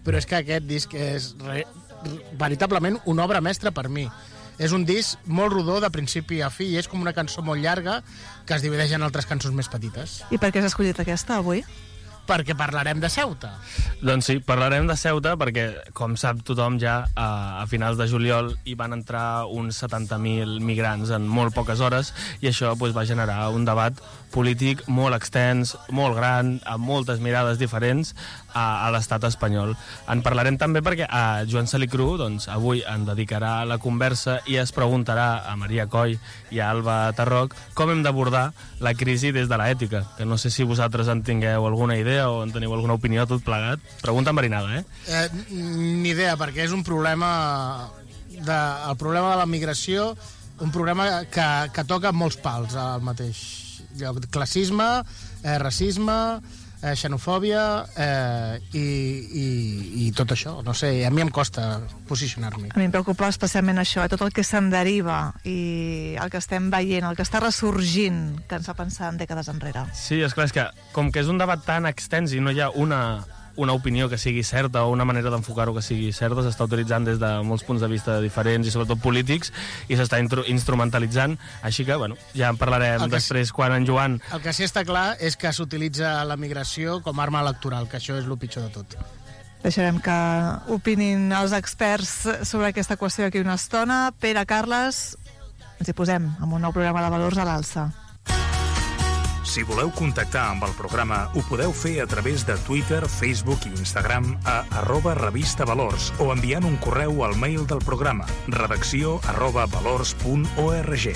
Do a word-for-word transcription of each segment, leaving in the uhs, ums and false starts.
però és que aquest disc és re, veritablement una obra mestra per mi. És un disc molt rodó de principi a fi i és com una cançó molt llarga que es divideix en altres cançons més petites. I per què has escollit aquesta avui? Perquè parlarem de Ceuta. Doncs sí, parlarem de Ceuta perquè, com sap tothom ja, a, a finals de juliol hi van entrar uns setanta mil migrants en molt poques hores i això doncs, va generar un debat polític molt extens, molt gran, amb moltes mirades diferents a, a l'estat espanyol. En parlarem també perquè a Joan Salicru doncs, avui en dedicarà la conversa i es preguntarà a Maria Coll i a Alba Tarroc com hem d'abordar la crisi des de l'ètica, que no sé si vosaltres en tingueu alguna idea o en teniu alguna opinió tot plegat. Pregunta enverinada, eh? eh ni idea, perquè és un problema de, el problema de la migració, un problema que, que toca molts pals al mateix lloc. Classisme, eh, racisme, eh, xenofòbia eh, i, i, i tot això. No sé, a mi em costa posicionar-m'hi. A mi em preocupa especialment això, eh, tot el que se'n deriva i el que estem veient, el que està ressorgint, que ens fa pensar en dècades enrere. Sí, esclar, és que com que és un debat tan extens i no hi ha una, una opinió que sigui certa o una manera d'enfocar-ho que sigui certa, s'està utilitzant des de molts punts de vista diferents i sobretot polítics i s'està instrumentalitzant, així que, bueno, ja en parlarem després quan en Joan... El que sí està clar és que s'utilitza la migració com a arma electoral, que això és el pitjor de tot. Deixarem que opinin els experts sobre aquesta qüestió d'aquí una estona. Pere, Carles, ens hi posem amb un nou programa de Valors a l'Alça. Si voleu contactar amb el programa, ho podeu fer a través de Twitter, Facebook i Instagram a arroba revista valors o enviant un correu al mail del programa redacció arroba valors punt org.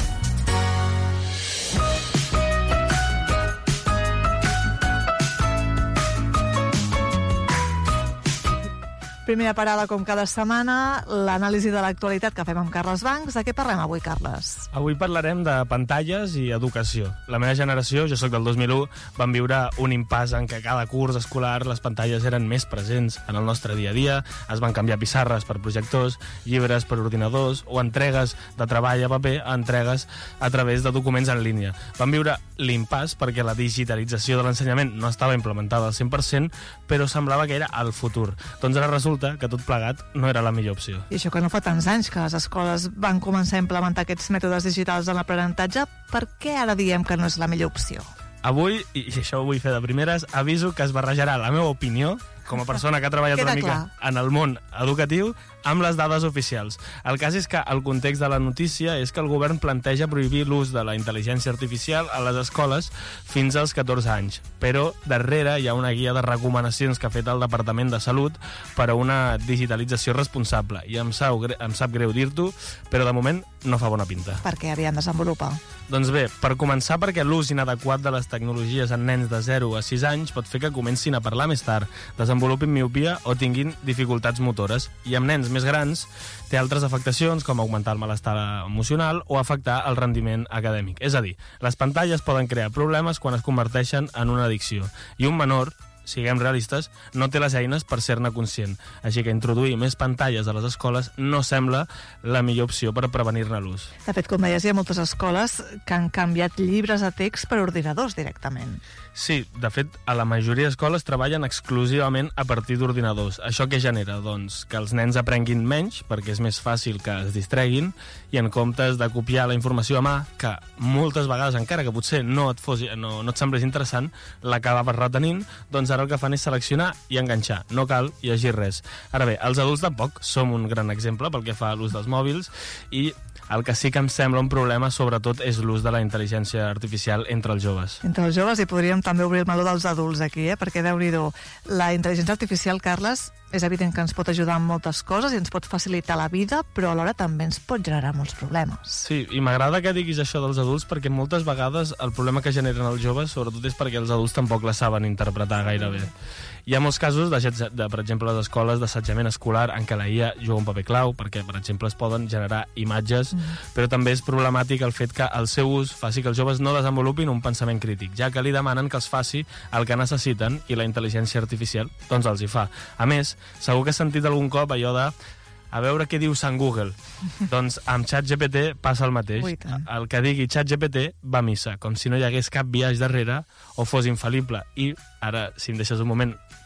Primera parada, com cada setmana, l'anàlisi de l'actualitat que fem amb Carles Bancs. De què parlem avui, Carles? Avui parlarem de pantalles i educació. La meva generació, jo sóc del dos mil u, vam viure un impàs en què cada curs escolar les pantalles eren més presents en el nostre dia a dia, es van canviar pissarres per projectors, llibres per ordinadors o entregues de treball a paper a entregues a través de documents en línia. Vam viure l'impàs perquè la digitalització de l'ensenyament no estava implementada al cent per cent, però semblava que era el futur. Doncs ara resulta que tot plegat no era la millor opció. I això que no fa tants anys que les escoles van començar a implementar aquests mètodes digitals en l'aprenentatge, per què ara diem que no és la millor opció? Avui, i això ho vull fer de primeres, aviso que es barrejarà la meva opinió com a persona que ha treballat una mica en el món educatiu amb les dades oficials. El cas és que el context de la notícia és que el govern planteja prohibir l'ús de la intel·ligència artificial a les escoles fins als catorze anys, però darrere hi ha una guia de recomanacions que ha fet el Departament de Salut per a una digitalització responsable. I em sap, em sap greu dir-t'ho, però de moment no fa bona pinta. Per què havien de desenvolupar? Doncs bé, per començar perquè l'ús inadequat de les tecnologies en nens de zero a sis anys pot fer que comencin a parlar més tard, desenvolupin miopia o tinguin dificultats motores. I amb nens més grans té altres afectacions com augmentar el malestar emocional o afectar el rendiment acadèmic. És a dir, les pantalles poden crear problemes quan es converteixen en una addicció. I un menor, siguem realistes, no té les eines per ser-ne conscient. Així que introduir més pantalles a les escoles no sembla la millor opció per prevenir-ne l'ús. De fet, com deies, hi ha moltes escoles que han canviat llibres de text per ordinadors directament. Sí, de fet, a la majoria d'escoles treballen exclusivament a partir d'ordinadors. Això què genera? Doncs que els nens aprenguin menys, perquè és més fàcil que es distreguin, i en comptes de copiar la informació a mà, que moltes vegades, encara que potser no et, fos, no, no et semblés interessant, l'acabaves retenint, doncs ara el que fan és seleccionar i enganxar. No cal llegir res. Ara bé, els adults tampoc som un gran exemple pel que fa a l'ús dels mòbils i el que sí que em sembla un problema, sobretot, és l'ús de la intel·ligència artificial entre els joves. Entre els joves, i podríem també obrir el meló dels adults aquí, eh? Perquè, déu-n'hi-do, la intel·ligència artificial, Carles, és evident que ens pot ajudar en moltes coses i ens pot facilitar la vida, però alhora també ens pot generar molts problemes. Sí, i m'agrada que diguis això dels adults perquè moltes vegades el problema que generen els joves sobretot és perquè els adults tampoc la saben interpretar gaire bé. Hi ha molts casos, de, de, per exemple, les escoles d'assetjament escolar en què la I A juga un paper clau, perquè, per exemple, es poden generar imatges, mm. però també és problemàtic el fet que el seu ús faci que els joves no desenvolupin un pensament crític, ja que li demanen que els faci el que necessiten i la intel·ligència artificial doncs els hi fa. A més, segur que has sentit algun cop allò de a veure què diu Sant Google. Doncs amb ChatGPT passa el mateix. Ui, el que digui ChatGPT va a missa, com si no hi hagués cap biaix darrere o fos infal·lible. I ara, si em deixes un moment,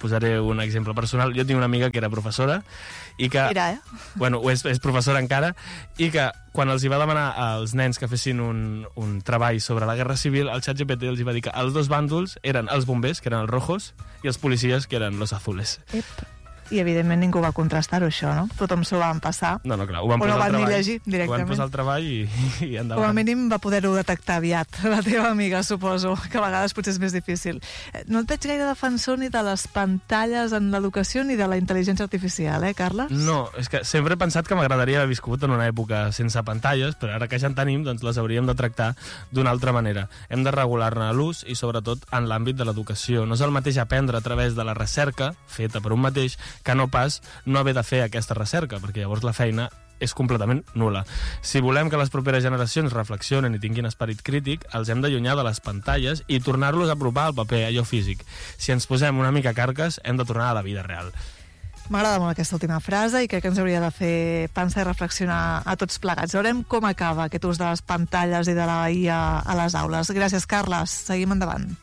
posaré un exemple personal. Jo tinc una amiga que era professora i que... Mira, eh? Bueno, és, és professora encara, i que quan els hi va demanar als nens que fessin un, un treball sobre la Guerra Civil, el ChatGPT els hi va dir que els dos bàndols eren els bombers, que eren els rojos, i els policies, que eren los azules. Ep. I, evidentment, ningú va contrastar-ho, això, no? Tothom s'ho van passar. No, no, clar, ho van o posar no van al treball. ni llegir, directament. Ho van posar al treball i, i endavant. Com a mínim va poder-ho detectar aviat, la teva amiga, suposo, que a vegades potser és més difícil. No et veig gaire defensor ni de les pantalles en l'educació ni de la intel·ligència artificial, eh, Carles? No, és que sempre he pensat que m'agradaria haver viscut en una època sense pantalles, però ara que ja en tenim, doncs les hauríem de tractar d'una altra manera. Hem de regular-ne l'ús i, sobretot, en l'àmbit de l'educació. No és el mateix aprendre a través de la recerca, feta per un mateix, que no pas no haver de fer aquesta recerca, perquè llavors la feina és completament nul·la. Si volem que les properes generacions reflexionen i tinguin esperit crític, els hem d'allunyar de les pantalles i tornar-los a apropar al paper, allò físic. Si ens posem una mica carques, hem de tornar a la vida real. M'agrada molt aquesta última frase i crec que ens hauria de fer pensar i reflexionar a tots plegats. Veurem com acaba aquest ús de les pantalles i de la I A a les aules. Gràcies, Carles. Seguim endavant.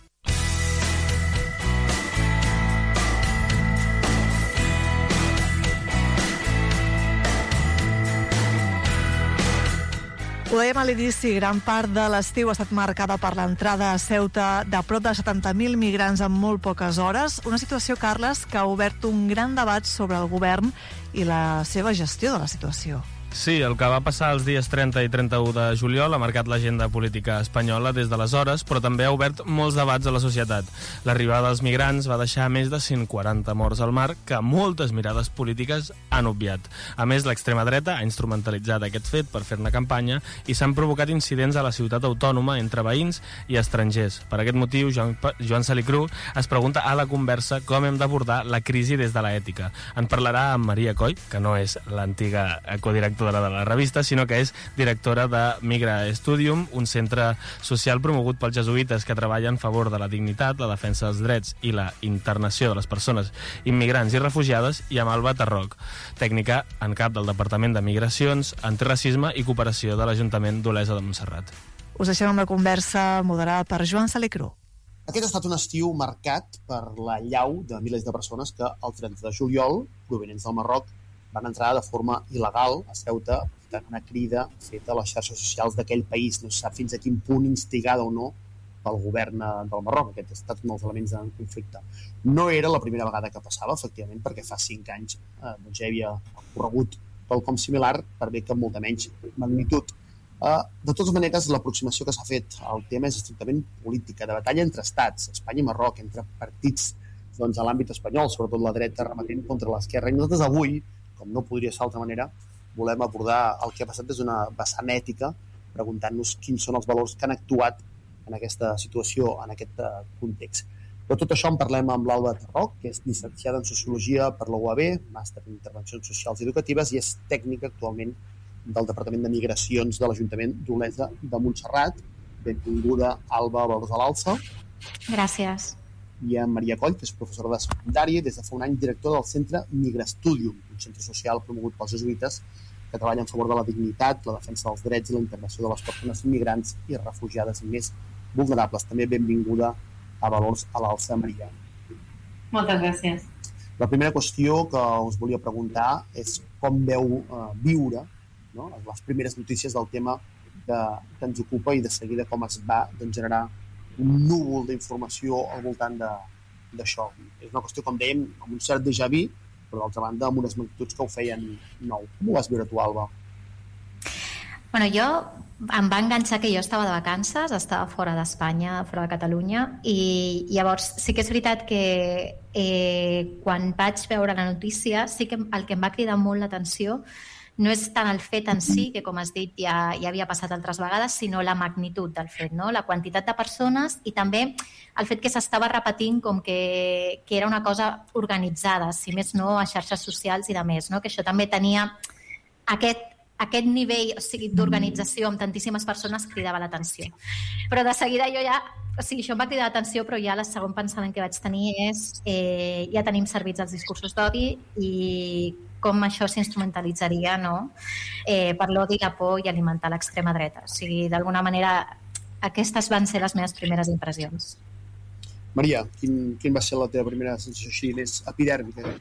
Ho dèiem a l'inici, gran part de l'estiu ha estat marcada per l'entrada a Ceuta de prop de setanta mil migrants en molt poques hores. Una situació, Carles, que ha obert un gran debat sobre el govern i la seva gestió de la situació. Sí, el que va passar els dies trenta i trenta-u de juliol ha marcat l'agenda política espanyola des d'aleshores, però també ha obert molts debats a la societat. L'arribada dels migrants va deixar més de cent quaranta morts al mar que moltes mirades polítiques han obviat. A més, l'extrema dreta ha instrumentalitzat aquest fet per fer-ne campanya i s'han provocat incidents a la ciutat autònoma entre veïns i estrangers. Per aquest motiu, Joan, Joan Salicru es pregunta a la conversa com hem d'abordar la crisi des de l'ètica. En parlarà amb Maria Coll, que no és l'antiga codirectora de la revista, sinó que és directora de Migra Studium, un centre social promogut pels jesuïtes que treballa en favor de la dignitat, la defensa dels drets i la internació de les persones immigrants i refugiades, i amb Alba Tarroc, tècnica en cap del Departament de Migracions, Antiracisme i Cooperació de l'Ajuntament d'Olesa de Montserrat. Us deixem amb la conversa moderada per Joan Salicru. Aquest ha estat un estiu marcat per la llau de milers de persones que el trenta de juliol, provenents del Marroc, van entrar de forma il·legal a Ceuta, portant una crida feta a les xarxes socials d'aquell país. No se sap fins a quin punt instigada o no pel govern del Marroc. Aquest ha estat un dels elements en conflicte. No era la primera vegada que passava, efectivament, perquè fa cinc anys eh, doncs ja havia corregut quelcom similar, per bé que amb molta menys magnitud. Eh, de totes maneres, l'aproximació que s'ha fet al tema és estrictament política, de batalla entre estats, Espanya i Marroc, entre partits doncs, a l'àmbit espanyol, sobretot la dreta remetent contra l'esquerra. I nosaltres avui, com no podria ser d'altra manera, volem abordar el que ha passat des d'una vessant ètica, preguntant-nos quins són els valors que han actuat en aquesta situació, en aquest uh, context. Però tot això en parlem amb l'Alba Tarroc, que és llicenciada en Sociologia per la U A B, màster en Intervencions Socials i Educatives, i és tècnica actualment del Departament de Migracions de l'Ajuntament d'Olesa de Montserrat. Benvinguda, Alba, a Valors a l'Alça. Gràcies. I a Maria Coll, que és professora de secundària i des de fa un any directora del centre Migra Studium, un centre social promogut pels jesuïtes que treballa en favor de la dignitat, la defensa dels drets i la integració de les persones immigrants i refugiades més vulnerables. També benvinguda a Valors a l'Alça, Maria. Moltes gràcies. La primera qüestió que us volia preguntar és com veu eh, viure, no?, les primeres notícies del tema que, que ens ocupa i de seguida com es va doncs, generar un núvol d'informació al voltant d'això. És una qüestió, com dèiem, amb un cert déjà vu, però d'altra banda amb unes magnituds que ho feien nou. Com ho vas viure tu, Alba? Bueno, jo em va enganxar que jo estava de vacances, estava fora d'Espanya, fora de Catalunya, i llavors sí que és veritat que eh, quan vaig veure la notícia, sí que el que em va cridar molt l'atenció no és tant el fet en si, que com has dit ja, ja havia passat altres vegades, sinó la magnitud del fet, no? La quantitat de persones i també el fet que s'estava repetint com que, que era una cosa organitzada, si més no, a xarxes socials i de més, no? Que això també tenia aquest, aquest nivell, o sigui, d'organització amb tantíssimes persones cridava l'atenció. Però de seguida jo ja, o sigui, això em va cridar l'atenció, però ja el segon pensament que vaig tenir és eh, ja tenim servits els discursos d'odi i com això s'instrumentalitzaria, no?, eh, per l'odi, la por i alimentar l'extrema dreta. O sigui, d'alguna manera, aquestes van ser les meves primeres impressions. Maria, quin, quin va ser la teva primera sensació així més epidèrmica?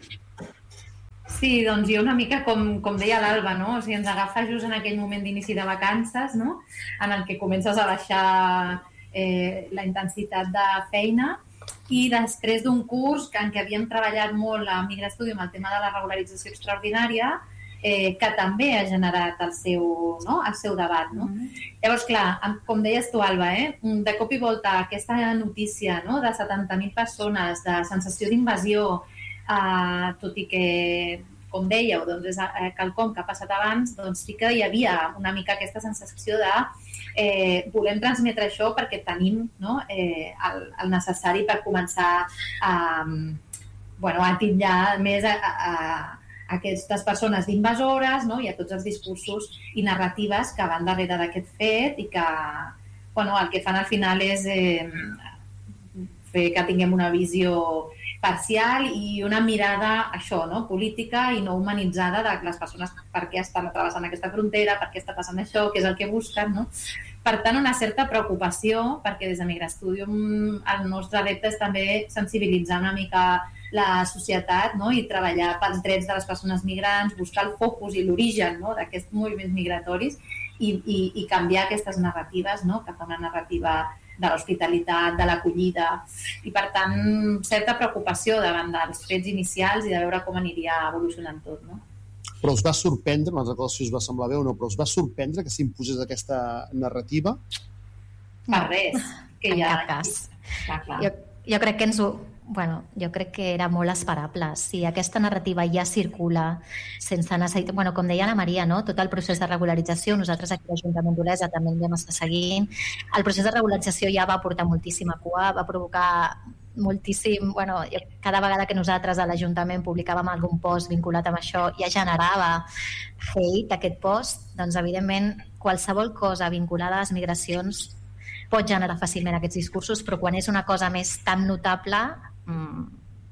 Sí, doncs jo una mica com, com deia l'Alba, no? O sigui, ens agafa just en aquell moment d'inici de vacances, no? En el que comences a baixar eh, la intensitat de feina, i després d'un curs en què havíem treballat molt a Migrastudio amb el tema de la regularització extraordinària, eh, que també ha generat el seu, no? el seu debat. No? Mm-hmm. Llavors, clar, com deies tu, Alba, eh? de cop i volta aquesta notícia, no? de setanta mil persones, de sensació d'invasió, Uh, tot i que, com dèieu, doncs és uh, quelcom que ha passat abans, doncs sí que hi havia una mica aquesta sensació de eh, volem transmetre això perquè tenim, no? eh, el, el necessari per començar a, bueno, a titllar més a, a, a aquestes persones d'invasores, no? i a tots els discursos i narratives que van darrere d'aquest fet i que bueno, el que fan al final és eh, fer que tinguem una visió parcial i una mirada, això, no? política i no humanitzada de les persones per què estan travessant aquesta frontera, per què està passant això, què és el que busquen. No? Per tant, una certa preocupació, perquè des de Migrastudio el nostre repte és també sensibilitzar una mica la societat, no? i treballar pels drets de les persones migrants, buscar el focus i l'origen, no? d'aquests moviments migratoris i, i, i canviar aquestes narratives, no? cap a una narrativa de l'hospitalitat, de l'acollida, i per tant certa preocupació davant dels fets inicials i de veure com aniria evolucionant tot. No? Però us va sorprendre, no recordo si us va semblar bé o no, però us va sorprendre que s'imposés aquesta narrativa? Per res. Que en ja... cap cas. Clar, clar. Jo, jo crec que ens ho... Bueno, jo crec que era molt esperable. Si aquesta narrativa ja circula sense necessitat... Bueno, com deia la Maria, no? tot el procés de regularització, nosaltres aquí a l'Ajuntament d'Olesa també el vam estar seguint. El procés de regularització ja va portar moltíssima cua, va provocar moltíssim... Bueno, jo, cada vegada que nosaltres a l'Ajuntament publicàvem algun post vinculat amb això ja generava hate, aquest post, doncs evidentment qualsevol cosa vinculada a les migracions pot generar fàcilment aquests discursos, però quan és una cosa més tan notable mm,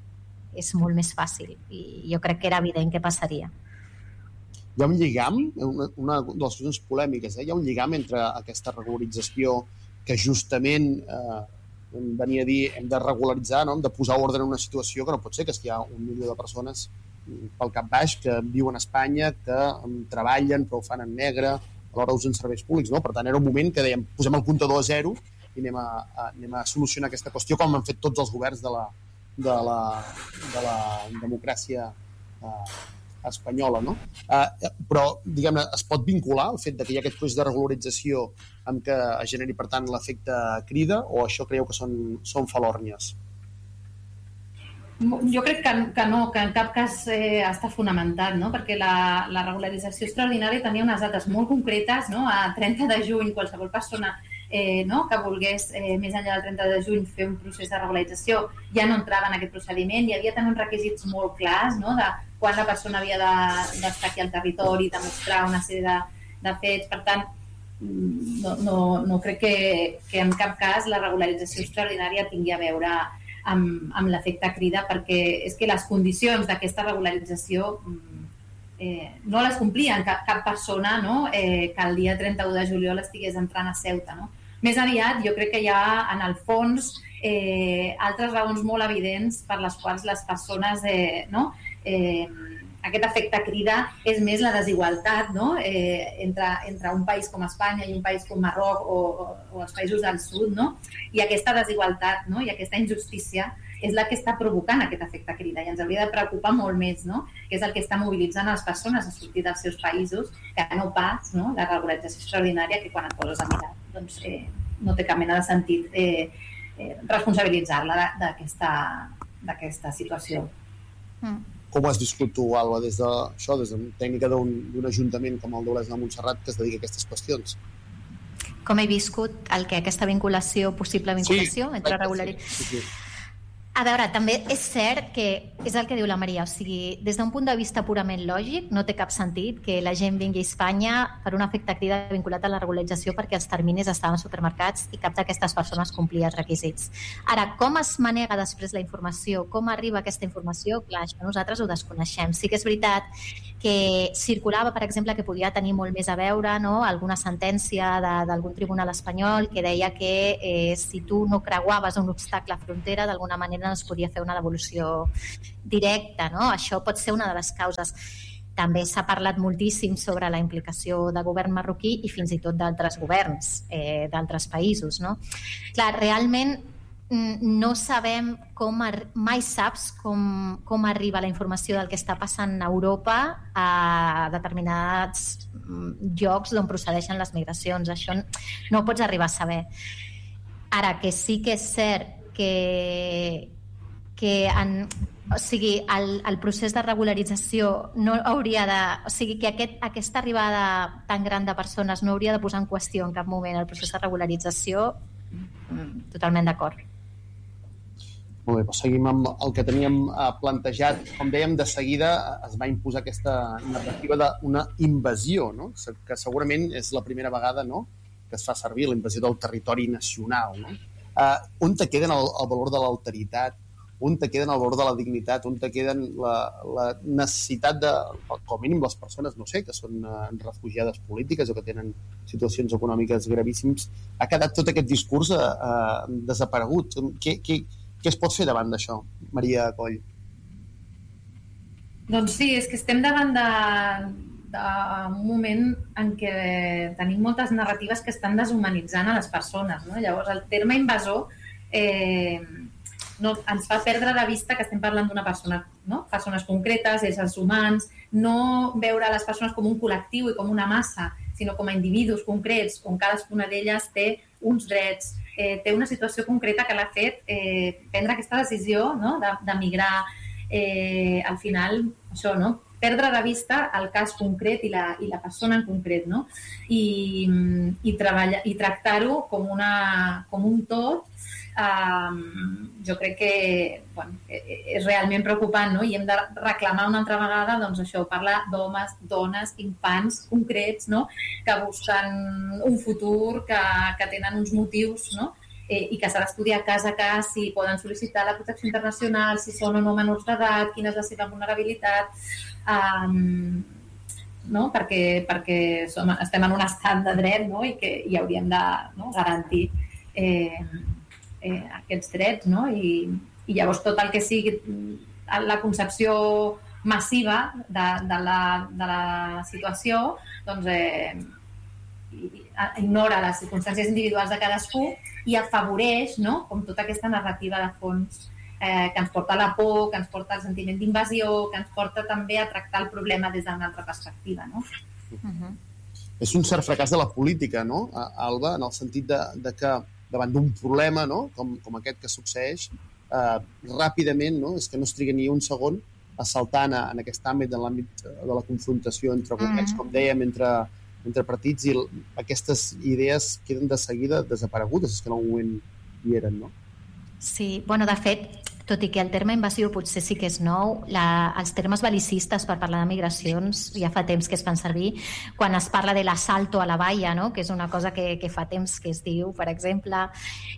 és molt més fàcil i jo crec que era evident que passaria. Hi ha un lligam, una, una de les qüestions polèmiques, eh? hi ha un lligam entre aquesta regularització que justament eh, venia a dir hem de regularitzar, no? hem de posar ordre en una situació que no pot ser, que és que hi ha un milió de persones pel cap baix que viuen a Espanya, que treballen però ho fan en negre, alhora usen serveis públics, no? Per tant, era un moment que dèiem, posem el comptador a zero i anem a, a, anem a solucionar aquesta qüestió com han fet tots els governs de la, de la, de la democràcia eh, espanyola, no? Eh, però, diguem-ne, es pot vincular el fet de que hi ha aquest procés de regularització amb què es generi, per tant, l'efecte crida, o això creieu que són, són falòrnies? Jo crec que, que no, que en cap cas eh, està fonamentat, no? perquè la, la regularització extraordinària tenia unes dates molt concretes, no? A trenta de juny qualsevol persona eh, no? que volgués eh, més enllà del trenta de juny fer un procés de regularització ja no entrava en aquest procediment, hi havia també uns requisits molt clars, no? De quan la persona havia d'estar aquí al territori, de mostrar una sèrie de, de fets, per tant no, no, no crec que, que en cap cas la regularització extraordinària tingui a veure amb, amb l'efecte crida, perquè és que les condicions d'aquesta regularització eh, no les complien cap, cap persona, no? eh, que el dia trenta-u de juliol estigués entrant a Ceuta. No? Més aviat, jo crec que hi ha, en el fons, eh, altres raons molt evidents per les quals les persones eh, no? eh, aquest efecte crida és més la desigualtat, no? eh, entre, entre un país com Espanya i un país com Marroc o, o, o els països del sud, no? I aquesta desigualtat, no? I aquesta injustícia és la que està provocant aquest efecte crida i ens hauria de preocupar molt més, no? Que és el que està mobilitzant les persones a sortir dels seus països, que no pas, no? La regularització extraordinària, que quan et poses a mirar doncs, eh, no té cap mena de sentit eh, eh, responsabilitzar-la d'aquesta situació. Mm. Com ho has viscut tu, Alba, des de, això, des de tècnica d'un ajuntament com el d'Olesa de Montserrat que es dedica a aquestes qüestions? Com he viscut el que aquesta vinculació, possible vinculació sí, entre regularitat... Sí, sí. A veure, també és cert que és el que diu la Maria, o sigui, des d'un punt de vista purament lògic, no té cap sentit que la gent vingui a Espanya per un efecte crida vinculat a la regularització perquè els terminis estaven supermercats i cap d'aquestes persones complia els requisits. Ara, com es manega després la informació, com arriba aquesta informació, clar, això nosaltres ho desconeixem. Sí que és veritat que circulava, per exemple, que podia tenir molt més a veure, no? Alguna sentència d'algun tribunal espanyol que deia que eh, si tu no creuaves un obstacle a frontera, d'alguna manera no es podia fer una devolució directa, no? Això pot ser una de les causes. També s'ha parlat moltíssim sobre la implicació del govern marroquí i fins i tot d'altres governs eh, d'altres països, no? Clar, realment no sabem com, mai saps com, com arriba la informació del que està passant a Europa a determinats llocs d'on procedeixen les migracions. Això no ho pots arribar a saber. Ara, que sí que és cert que, que en, o sigui, el, el procés de regularització no hauria de... O sigui, que aquest, aquesta arribada tan gran de persones no hauria de posar en qüestió en cap moment el procés de regularització, totalment d'acord. Molt bé, doncs seguim amb el que teníem plantejat. Com dèiem, de seguida es va imposar aquesta narrativa d'una invasió, no? Que segurament és la primera vegada, no?, que es fa servir la invasió del territori nacional, no? Uh, on te queden el, el valor de l'alteritat, on te queden el valor de la dignitat, on te queden la, la necessitat de, com a mínim les persones, no sé, que són uh, refugiades polítiques o que tenen situacions econòmiques gravíssimes. Ha quedat tot aquest discurs uh, uh, desaparegut. Què, què, què es pot fer davant d'això, Maria Coll? Doncs sí, és que estem davant de, d'un moment en què tenim moltes narratives que estan deshumanitzant a les persones, no? Llavors, el terme invasor eh, no, ens fa perdre de vista que estem parlant d'una persona, no? Persones concretes, éssers humans, no veure les persones com un col·lectiu i com una massa, sinó com a individus concrets, on cadascuna d'elles té uns drets, eh, té una situació concreta que l'ha fet eh, prendre aquesta decisió, no?, de, de migrar. Eh, al final, això, no?, perdre de vista el cas concret i la, i la persona en concret, no? I, i, treballar, i tractar-ho com, una, com un tot. Um, jo crec que bueno, és realment preocupant, no? I hem de reclamar una altra vegada, doncs això, parlar d'homes, dones, infants concrets, no?, que busquen un futur, que, que tenen uns motius, no?, eh, i que s'ha d'estudiar cas a cas si poden sol·licitar la protecció internacional, si són o no menors d'edat, quina és la seva vulnerabilitat, um, no? perquè, perquè som, estem en un estat de dret, no?, i que hi hauríem de, no?, garantir eh, eh, aquests drets, no? I, i llavors tot el que sigui la concepció massiva de, de, la, de la situació, doncs eh, ignora les circumstàncies individuals de cadascú i afavoreix, no?, com tota aquesta narrativa de fons eh, que ens porta a la por, que ens porta al sentiment d'invasió, que ens porta també a tractar el problema des d'una altra perspectiva, no? Uh-huh. És un cert fracàs de la política, no, Alba, en el sentit de, de que davant d'un problema, no?, com, com aquest que succeeix, eh, ràpidament, no?, és que no es triga ni un segon a saltar en, en aquest àmbit, en l'àmbit de la confrontació entre governs, uh-huh. com dèiem, entre entre partits, i aquestes idees queden de seguida desaparegudes, és que en algun moment hi eren, no? Sí, bueno, de fet, tot i que el terme invasió potser sí que és nou, la, els termes bel·licistes per parlar de migracions ja fa temps que es fan servir, quan es parla de l'asalto a la valla, no?, que és una cosa que, que fa temps que es diu, per exemple.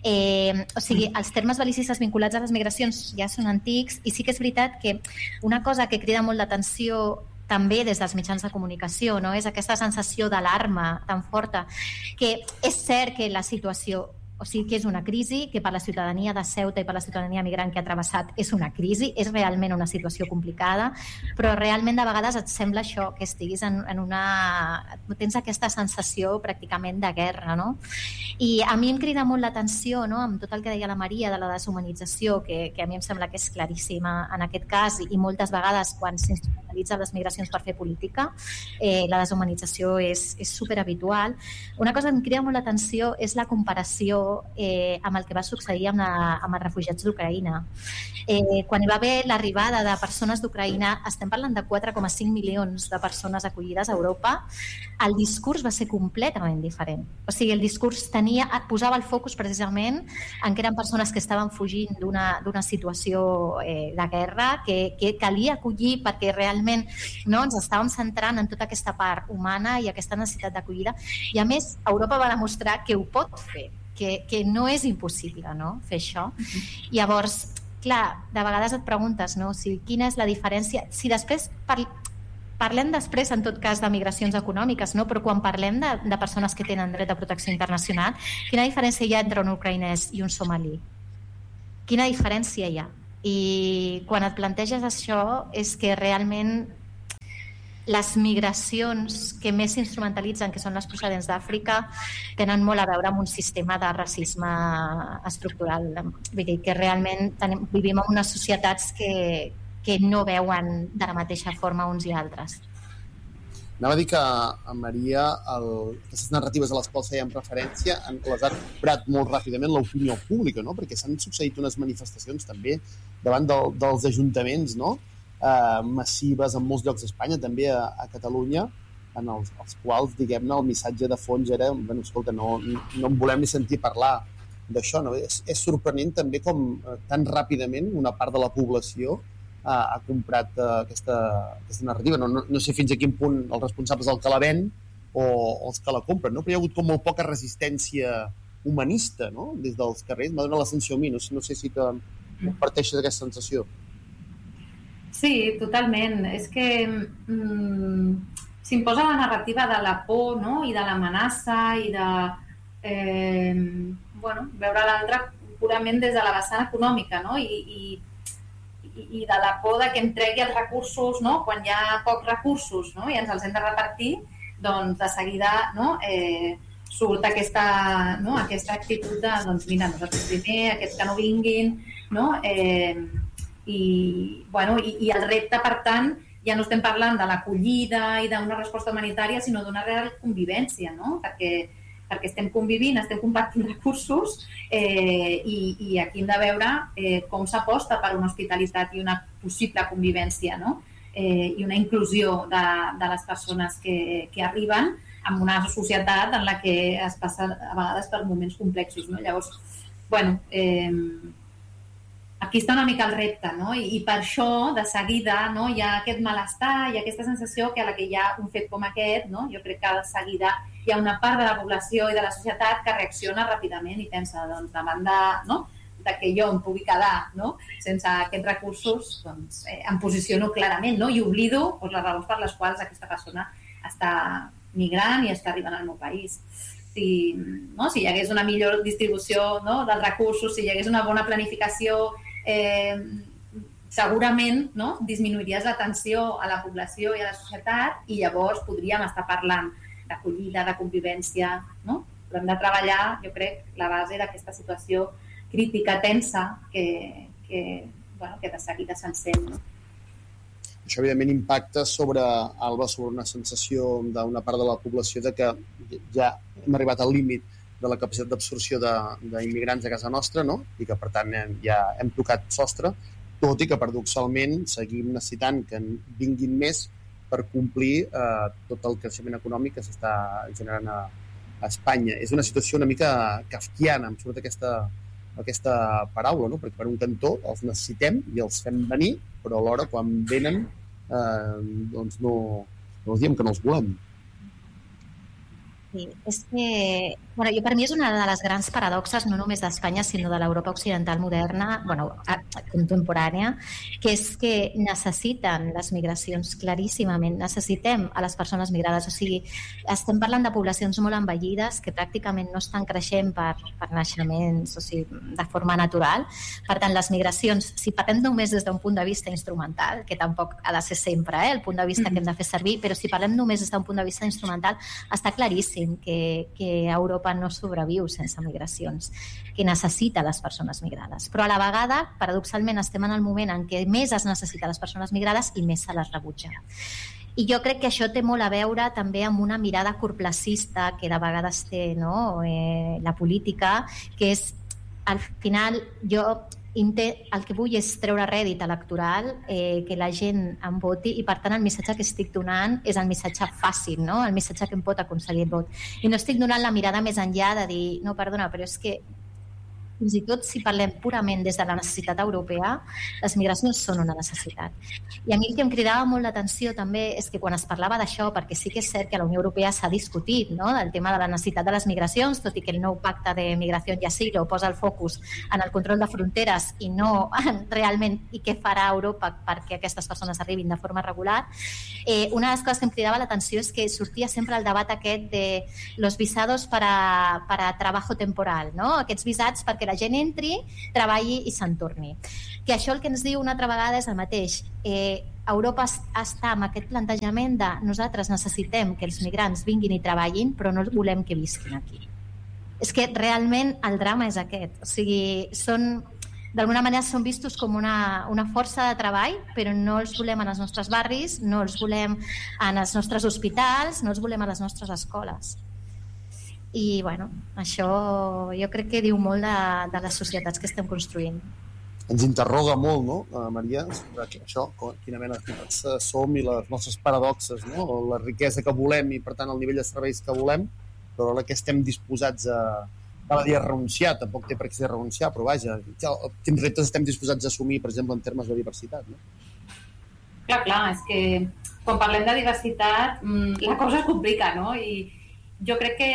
Eh, o sigui, els termes bel·licistes vinculats a les migracions ja són antics, i sí que és veritat que una cosa que crida molt l'atenció també des dels mitjans de comunicació, no?, és aquesta sensació d'alarma tan forta, que és cert que la situació, o sigui que és una crisi, que per la ciutadania de Ceuta i per la ciutadania migrant que ha travessat és una crisi, és realment una situació complicada, però realment de vegades et sembla això, que estiguis en, en una... tens aquesta sensació pràcticament de guerra, no? I a mi em crida molt l'atenció, no?, amb tot el que deia la Maria de la deshumanització, que, que a mi em sembla que és claríssima en aquest cas, i moltes vegades quan s'instrumentalitzen les migracions per fer política, eh, la deshumanització és, és superhabitual. Una cosa que em crida molt l'atenció és la comparació Eh, amb el que va succeir amb, la, amb els refugiats d'Ucraïna. Eh, quan hi va haver l'arribada de persones d'Ucraïna, estem parlant de quatre coma cinc milions de persones acollides a Europa, el discurs va ser completament diferent. O sigui, el discurs tenia, posava el focus precisament en que eren persones que estaven fugint d'una, d'una situació eh, de guerra, que, que calia acollir perquè realment, no, ens estàvem centrant en tota aquesta part humana i aquesta necessitat d'acollida, i a més Europa va demostrar que ho pot fer, Que, que no és impossible, no?, fer això. Uh-huh. Llavors, clar, de vegades et preguntes, no?, si quina és la diferència, si després per, parlem després, en tot cas, de migracions econòmiques, no? Però quan parlem de, de persones que tenen dret a protecció internacional, quina diferència hi ha entre un ucraïnès i un somalí? Quina diferència hi ha? I quan et planteges això és que realment les migracions que més s'instrumentalitzen, que són les procedents d'Àfrica, tenen molt a veure amb un sistema de racisme estructural. Vull dir que realment tenim, vivim en unes societats que, que no veuen de la mateixa forma uns i altres. Anava a dir que a Maria el, aquestes narratives a les quals fèiem referència han, les ha comprat molt ràpidament l'opinió pública, no? Perquè s'han succeït unes manifestacions també davant del, dels ajuntaments, no? Uh, massives en molts llocs d'Espanya, també a, a Catalunya, en els, els quals, diguem-ne, el missatge de fons era, bueno, escolta, no, no en volem ni sentir parlar d'això, no? És, és sorprenent també com uh, tan ràpidament una part de la població uh, ha comprat uh, aquesta, aquesta narrativa. No, no, no sé fins a quin punt els responsables del que la ven o, o els que la compren, no? Però hi ha hagut com molt poca resistència humanista, no? Des dels carrers. M'ha donat la sensació a mi, no, no sé si que comparteixes aquesta sensació. Sí, totalment. És que mm, s'imposa la narrativa de la por, no? I de l'amenaça i de eh, bueno, veure l'altre purament des de la vessant econòmica, no? I, i, i de la por de que em tregui els recursos, no? Quan hi ha pocs recursos, no? I ens els hem de repartir, doncs de seguida, no? Eh, surt aquesta, no? Aquesta actitud de, doncs mira, nosaltres primer, aquests que no vinguin, no? Eh, I, bueno, i, i el repte, per tant, ja no estem parlant de l'acollida i d'una resposta humanitària, sinó d'una real convivència, no? Perquè, perquè estem convivint, estem compartint recursos eh, i, i aquí hem de veure eh, com s'aposta per una hospitalitat i una possible convivència, no? Eh, i una inclusió de, de les persones que, que arriben en una societat en la que es passa a vegades per moments complexos, no? Llavors, bueno, eh, aquí està una mica el repte, no? I, i per això, de seguida, no? Hi ha aquest malestar, hi ha aquesta sensació que a la que hi ha un fet com aquest, no? Jo crec que de seguida hi ha una part de la població i de la societat que reacciona ràpidament i pensa, doncs, davant de, no? de que jo em pugui quedar, no? Sense aquests recursos, doncs, eh, em posiciono clarament, no? I oblido doncs, les raons per les quals aquesta persona està migrant i està arribant al meu país. Si, no? si hi hagués una millor distribució, no? dels recursos, si hi hagués una bona planificació, eh, segurament, no? disminuiries la tensió a la població i a la societat i llavors podríem estar parlant d'acollida, de convivència, no? Però hem de treballar, jo crec, la base d'aquesta situació crítica, tensa, que, que, bueno, que de seguida se'n sent. No? Això, evidentment, impacta sobre, Alba, sobre una sensació d'una part de la població de que ja hem arribat al límit de la capacitat d'absorció d'immigrants a casa nostra, no? I que, per tant, ja hem tocat sostre, tot i que, paradoxalment, seguim necessitant que en vinguin més per complir eh, tot el creixement econòmic que s'està generant a, a Espanya. És una situació una mica kafkiana, em surt aquesta, aquesta paraula, no? Perquè per un cantó els necessitem i els fem venir, però alhora, quan venen, eh, doncs no, no els diem que no els volem. Sí, és que, bueno, jo per mi és una de les grans paradoxes, no només d'Espanya, sinó de l'Europa occidental moderna, bueno, contemporània, que és que necessiten les migracions claríssimament, necessitem a les persones migrades, o sigui, estem parlant de poblacions molt envellides que pràcticament no estan creixent per, per naixements, o sigui, de forma natural. Per tant, les migracions, si parlem només des d'un punt de vista instrumental, que tampoc ha de ser sempre eh, el punt de vista mm-hmm. que hem de fer servir, però si parlem només des d'un punt de vista instrumental, està claríssim que, que Europa no sobreviu sense migracions, que necessita les persones migrades. Però a la vegada, paradoxalment, estem en el moment en què més es necessita les persones migrades i més se les rebutja. I jo crec que això té molt a veure també amb una mirada curtplacista que de vegades té, no? eh, la política, que és, al final, jo el que vull és treure rèdit electoral, eh, que la gent em voti i, per tant, el missatge que estic donant és el missatge fàcil, no? El missatge que em pot aconseguir el vot. I no estic donant la mirada més enllà de dir, no, perdona, però és que fins i tot si parlem purament des de la necessitat europea, les migracions són una necessitat. I a mi el que em cridava molt l'atenció també és que quan es parlava d'això, perquè sí que és cert que a la Unió Europea s'ha discutit, no?, del tema de la necessitat de les migracions, tot i que el nou pacte de migració i asil posa el focus en el control de fronteres i no en realment i què farà Europa perquè aquestes persones arribin de forma regular. Eh, una de les coses que em cridava l'atenció és que sortia sempre el debat aquest de los visados para, para trabajo temporal, no? Aquests visats perquè la gent entri, treballi i se'n torni. Que això el que ens diu una altra vegada és el mateix. Eh, Europa està amb aquest plantejament de nosaltres necessitem que els migrants vinguin i treballin, però no volem que visquin aquí. És que realment el drama és aquest. O sigui, són, d'alguna manera són vistos com una, una força de treball, però no els volem en els nostres barris, no els volem en els nostres hospitals, no els volem a les nostres escoles. I, bueno, això jo crec que diu molt de, de les societats que estem construint. Ens interroga molt, no, Maria, sobre això, quina mena de societats som i les nostres paradoxes, no? La riquesa que volem i, per tant, el nivell de serveis que volem, però la que estem disposats a, a dir, a renunciar, tampoc té per què ser renunciar, però vaja, quins reptes estem disposats a assumir, per exemple, en termes de diversitat, no? Clar, clar, és que quan parlem de diversitat la cosa es complica, no? I jo crec que,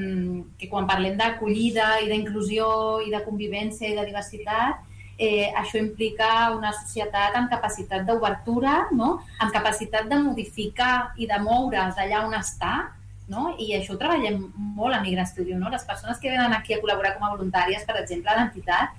que quan parlem d'acollida i d'inclusió i de convivència i de diversitat, eh, això implica una societat amb capacitat d'obertura, no? Amb capacitat de modificar i de moure's d'allà on està, no? I això ho treballem molt a Migra Studio, no? Les persones que venen aquí a col·laborar com a voluntàries, per exemple, a l'entitat,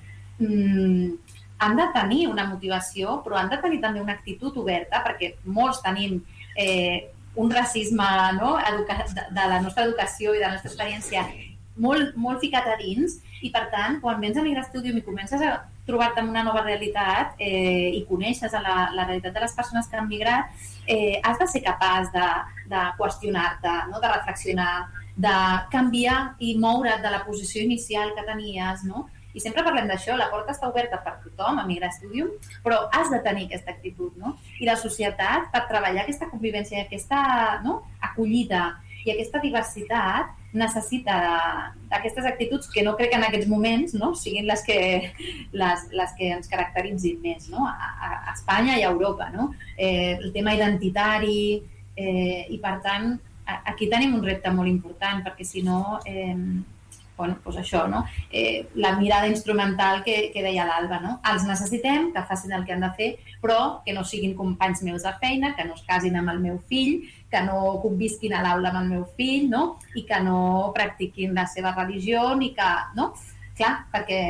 mmm, han de tenir una motivació, però han de tenir també una actitud oberta, perquè molts tenim eh, un racisme, no?, Educa- de, de la nostra educació i de la nostra experiència molt, molt ficat a dins, i per tant, quan vens a Migra Studio i comences a trobar-te amb una nova realitat eh, i coneixes la, la realitat de les persones que han migrat, eh, has de ser capaç de, de qüestionar-te, no?, de reflexionar, de canviar i moure't de la posició inicial que tenies, no? I sempre parlem d'això, la porta està oberta per tothom a Migra Studio, però has de tenir aquesta actitud, no? I la societat, per treballar aquesta convivència i aquesta, no?, acollida i aquesta diversitat, necessita d'aquestes actituds que no crec que en aquests moments, no?, siguin les que, les, les que ens caracteritzin més, no?, a, a Espanya i a Europa, no? Eh, el tema identitari, eh, i per tant, aquí tenim un repte molt important, perquè si no... Eh, bueno, doncs això, no? Eh, la mirada instrumental que, que deia l'Alba, no? Els necessitem, que facin el que han de fer, però que no siguin companys meus de feina, que no es casin amb el meu fill, que no convisquin a l'aula amb el meu fill, no? I que no practiquin la seva religió, ni que... No? Clar, perquè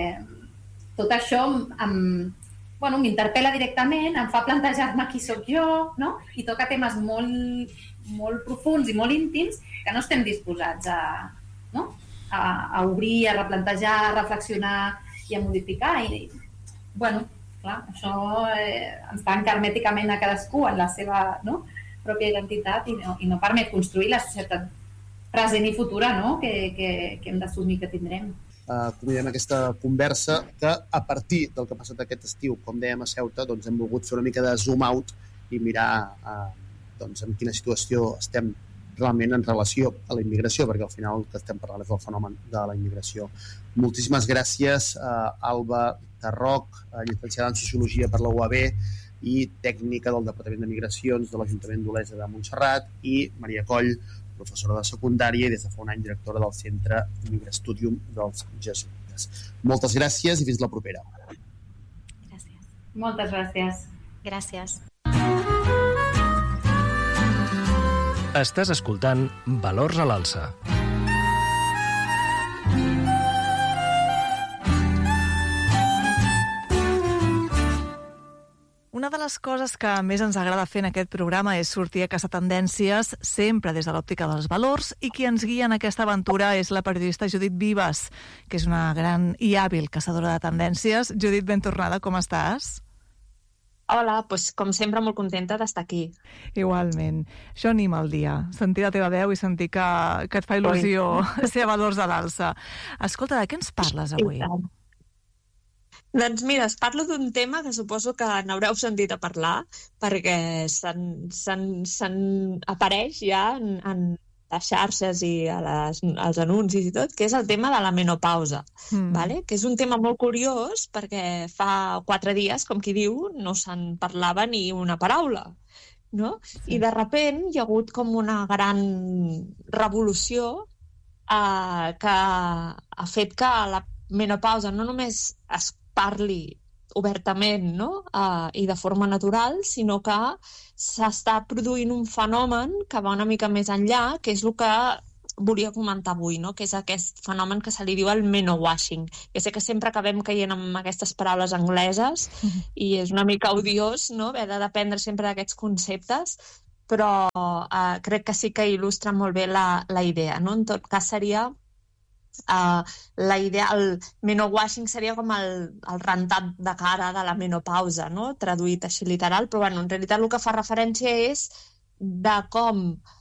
tot això em, bueno, m'interpel·la directament, em fa plantejar-me qui sóc jo, no? I toca temes molt, molt profuns i molt íntims que no estem disposats a... No? A, a obrir, a replantejar, a reflexionar i a modificar. I, bueno, clar, això eh, ens tanca hermèticament a cadascú en la seva, no?, pròpia identitat i no, i no permet construir la societat present i futura, no?, que, que, que hem d'assumir que tindrem. Uh, convidem aquesta conversa que, a partir del que ha passat aquest estiu, com dèiem a Ceuta, doncs hem volgut fer una mica de zoom out i mirar uh, doncs, en quina situació estem realment en relació a la immigració, perquè al final el que estem parlant és del fenomen de la immigració. Moltíssimes gràcies a Alba Tarroc, llicenciada en Sociologia per la U A B i tècnica del Departament de Migracions de l'Ajuntament d'Olesa de Montserrat, i Maria Coll, professora de secundària i des de fa un any directora del Centre Migra Studium dels Jesuïtes. Moltes gràcies i fins la propera. Gràcies. Moltes gràcies. Gràcies. Estàs escoltant Valors a l'Alça. Una de les coses que més ens agrada fer en aquest programa és sortir a caçar tendències, sempre des de l'òptica dels valors, i qui ens guia en aquesta aventura és la periodista Judit Vives, que és una gran i hàbil caçadora de tendències. Judit, ben tornada, com estàs? Hola, doncs com sempre molt contenta d'estar aquí. Igualment. Això anima el dia, sentir la teva veu i sentir que, que et fa il·lusió Oi. ser a Valors a l'Alça. Escolta, de què ens parles avui? Doncs mira, es parlo d'un tema que suposo que n'haureu sentit a parlar, perquè se'n, se'n, se'n apareix ja en, en les xarxes i a les, als anuncis i tot, que és el tema de la menopausa, mm. vale? Que és un tema molt curiós perquè fa quatre dies, com qui diu, no se'n parlava ni una paraula, no? Sí. I de repent hi ha hagut com una gran revolució eh, que ha fet que la menopausa no només es parli obertament, no? Uh, i de forma natural, sinó que s'està produint un fenomen que va una mica més enllà, que és el que volia comentar avui, no? Que és aquest fenomen que se li diu el menowashing. Jo sé que sempre acabem caient amb aquestes paraules angleses mm-hmm. i és una mica odiós, no? Haver de dependre sempre d'aquests conceptes, però uh, crec que sí que il·lustra molt bé la, la idea, no? En tot cas seria Uh, la idea, el menowashing seria com el, el rentat de cara de la menopausa, no? Traduït així literal, però bueno, en realitat el que fa referència és de com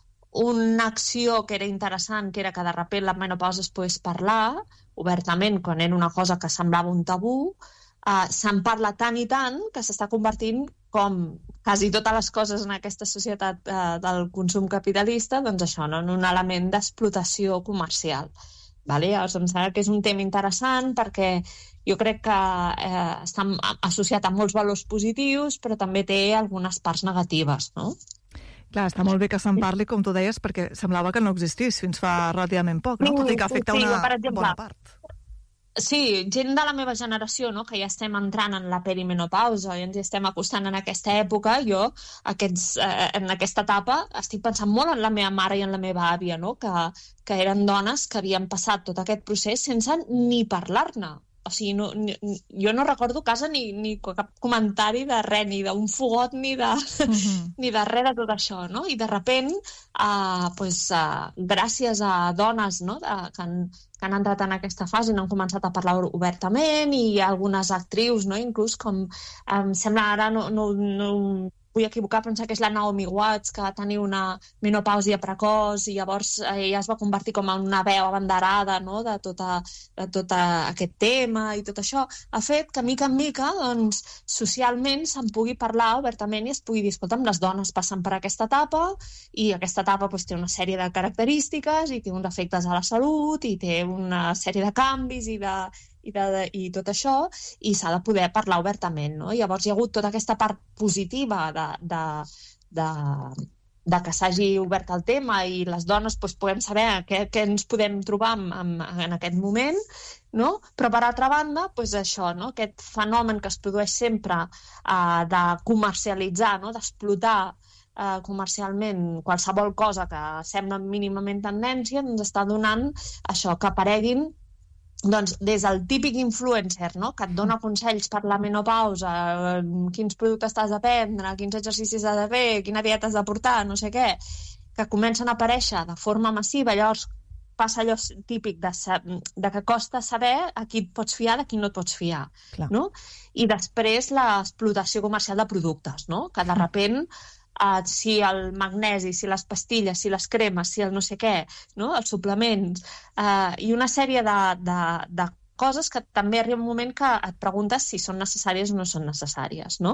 una acció que era interessant, que era que de sobte la menopausa es pogués parlar obertament quan era una cosa que semblava un tabú, uh, se'n parla tant i tant que s'està convertint, com quasi totes les coses en aquesta societat uh, del consum capitalista, doncs això, no? En un element d'explotació comercial. Vale? Llavors, em sembla que és un tema interessant perquè jo crec que eh, està associat a molts valors positius, però també té algunes parts negatives, no? Clar, està molt bé que se'n parli, com tu deies, perquè semblava que no existís fins fa relativament poc, no? Tot i que afecta sí, una per exemple, bona part. Sí, gent de la meva generació, no? Que ja estem entrant en la perimenopausa i ens estem acostant en aquesta època, jo aquests, eh, en aquesta etapa estic pensant molt en la meva mare i en la meva àvia, no? que, que eren dones que havien passat tot aquest procés sense ni parlar-ne. O sigui, no, ni, jo no recordo casa ni, ni cap comentari de res, ni d'un fogot, ni de, uh-huh. ni de res de tot això, no? I de repent, uh, pues, uh, gràcies a dones, no? de, que, han, que han entrat en aquesta fase i han començat a parlar obertament, i hi ha algunes actrius, no? Inclús com, em sembla ara, no, no, no vull equivocar, pensar que és la Naomi Watts, que va tenir una menopàusia precoç i llavors ella es va convertir com en una veu abanderada, no? de, tota, de tot aquest tema i tot això, ha fet que mica en mica doncs, socialment se'n pugui parlar obertament i es pugui dir, escolta'm, les dones passen per aquesta etapa i aquesta etapa doncs, té una sèrie de característiques i té uns efectes a la salut i té una sèrie de canvis i de I, de, i tot això, i s'ha de poder parlar obertament, no? Llavors hi ha hagut tota aquesta part positiva de, de, de, de que s'hagi obert el tema i les dones doncs, puguem saber què, què ens podem trobar en, en, en aquest moment, no? Però per altra banda, doncs això, no? Aquest fenomen que es produeix sempre eh, de comercialitzar, no? D'explotar eh, comercialment qualsevol cosa que sembla mínimament tendència, doncs està donant això, que apareguin doncs, des del típic influencer, no? Que et dona consells per la menopausa, quins productes t'has de prendre, quins exercicis has de fer, quina dieta has de portar, no sé què, que comencen a aparèixer de forma massiva. Llavors passa allò típic de, de que costa saber a qui et pots fiar, de qui no et pots fiar. No? I després l'explotació comercial de productes, no? Que de repent Uh, si el magnesi, si les pastilles, si les cremes, si el no sé què, no? Els suplements, uh, i una sèrie de, de, de coses que també arriba un moment que et preguntes si són necessàries o no són necessàries, no?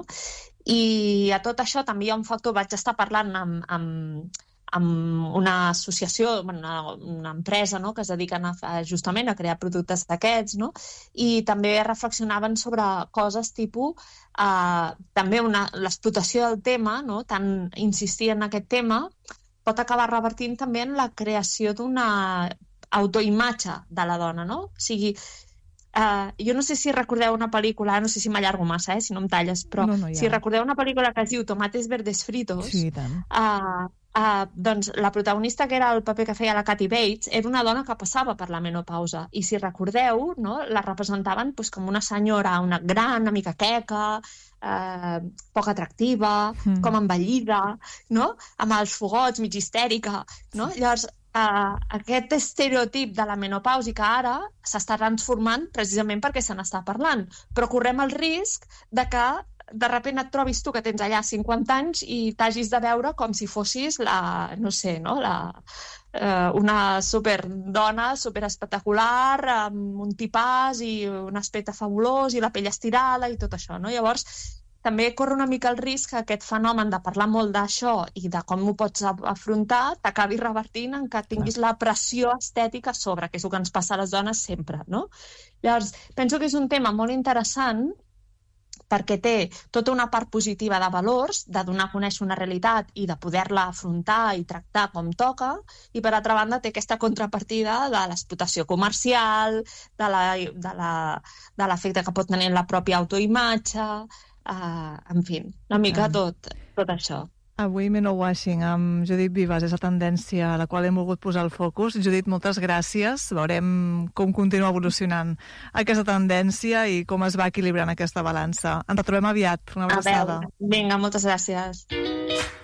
I a tot això també hi ha un factor, vaig estar parlant amb, amb, amb una associació, una, una empresa, no? Que es dediquen a, a, justament a crear productes d'aquests, no? I també reflexionaven sobre coses tipus Uh, també l'explotació del tema, no? Tant insistir en aquest tema, pot acabar revertint també en la creació d'una autoimatge de la dona, no? O sigui, uh, jo no sé si recordeu una pel·lícula, no sé si m'allargo massa, eh, si no em talles, però no, no, ja. Si recordeu una pel·lícula que es diu Tomates verdes fritos, sí, tant. Uh, Uh, doncs la protagonista, que era el paper que feia la Kathy Bates, era una dona que passava per la menopausa, i si recordeu, no, la representaven doncs, com una senyora, una gran, una mica queca, uh, poc atractiva, mm. com envellida, no? Amb els fogots, mig histèrica, no? Llavors, uh, aquest estereotip de la menopàusica ara s'està transformant precisament perquè se n'està parlant, però correm el risc de que de repent et trobis tu que tens allà cinquanta anys i t'hagis de veure com si fossis la, no sé, no? La, eh, una superdona, superespectacular, amb un tipàs i un aspecte fabulós i la pell estirada i tot això, no? Llavors, també corre una mica el risc que aquest fenomen de parlar molt d'això i de com ho pots afrontar t'acabi revertint en que tinguis la pressió estètica a sobre, que és el que ens passa a les dones sempre, no? Llavors, penso que és un tema molt interessant perquè té tota una part positiva de valors, de donar a conèixer una realitat i de poder-la afrontar i tractar com toca, i per altra banda té aquesta contrapartida de l'explotació comercial, de la, de la, de l'efecte que pot tenir en la pròpia autoimatge, uh, en fi, una mica tot, tot això. Avui Menor Washing amb Judit Vives és la tendència a la qual hem volgut posar el focus. Judit, moltes gràcies. Veurem com continua evolucionant aquesta tendència i com es va equilibrant aquesta balança. Ens retrobem aviat. Una abraçada. Vinga, moltes gràcies.